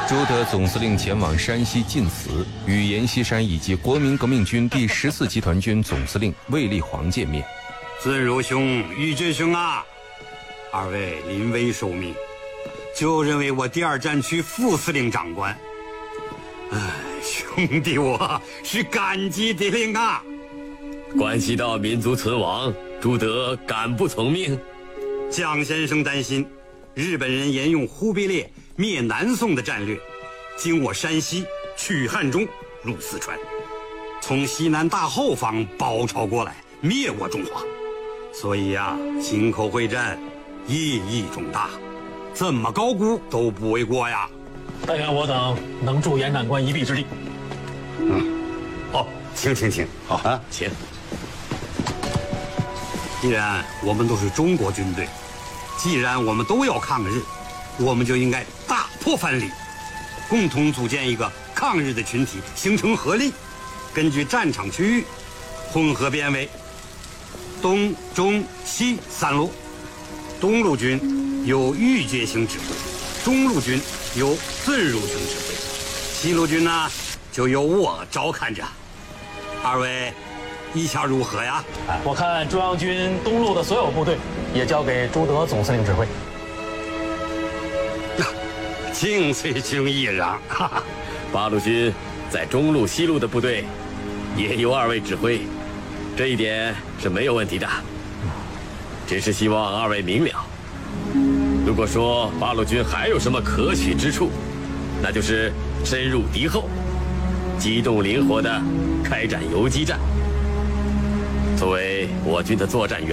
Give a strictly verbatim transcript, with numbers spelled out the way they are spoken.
朱德总司令前往山西晋祠，与阎锡山以及国民革命军第十四集团军总司令卫立煌见面。 尊儒兄、玉觉兄啊，二位临危受命，就任为我第二战区副司令长官。哎，兄弟，我是感激涕零啊！ 关系到民族存亡，朱德敢不从命？ 蒋先生担心，日本人沿用忽必烈灭南宋的战略，经我山西，取汉中，入四川，从西南大后方包抄过来，灭我中华。所以呀、啊，忻口会战意义重大，怎么高估都不为过呀！ 但愿我等能助严长官一臂之力。 嗯，好，请请请， 好啊， 请。 既然我们都是中国军队，既然我们都要抗日，我们就应该打破藩篱，共同组建一个抗日的群体，形成合力。根据战场区域，混合编为东、中、西三路。东路军由玉觉兄指挥，中路军由尊儒兄指挥，西路军呢就由我照看着。二位意下如何呀？ 我看中央军东路的所有部队也交给朱德总司令指挥。 敬随兄一让。哈哈， 八路军在中路、西路的部队也由二位指挥，这一点是没有问题的。只是希望二位明了，如果说八路军还有什么可取之处，那就是深入敌后，机动灵活地开展游击战。作为我军的作战员。